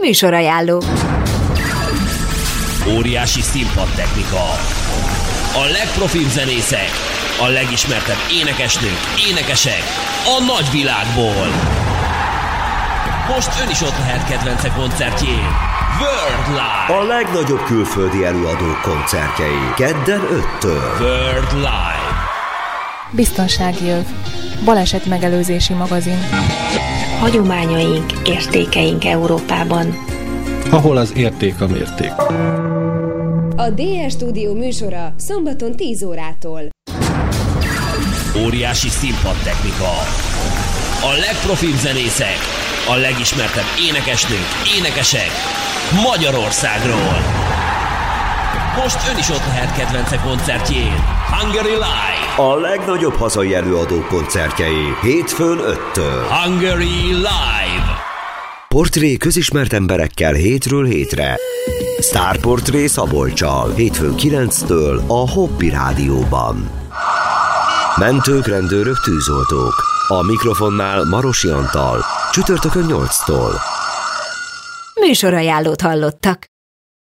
Műsorajánló. Óriási színpadtechnika. A legprofibb zenészek, a legismertebb énekesnők, énekesek a nagyvilágból. Most ön is ott lehet kedvence koncertjén. World Live. A legnagyobb külföldi előadók koncertjei. Kedden 5-től. World Live. Biztonsági öv. Baleset megelőzési magazin. Hagyományaink, értékeink Európában. Ahol az érték a mérték. A DS Stúdió műsora szombaton 10 órától. Óriási színpadtechnika. A legprofibb zenészek, a legismertebb énekesnők, énekesek Magyarországról. Most ön is ott lehet kedvence koncertjén. Hungary Live. A legnagyobb hazai előadók koncertjei. Hétfőn 5-től. Hungary Live. Portré közismert emberekkel hétről hétre. Sztárportré Szabolccsal. Hétfőn 9-től a Hoppi Rádióban. Mentők, rendőrök, tűzoltók. A mikrofonnál Marosi Antal. Csütörtökön 8-tól. Műsorajánlót hallottak.